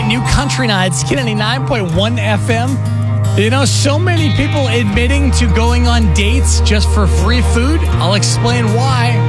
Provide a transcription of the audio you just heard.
New Country Nights, Kid 99.1 FM. You know, so many people admitting to going on dates just for free food. I'll explain why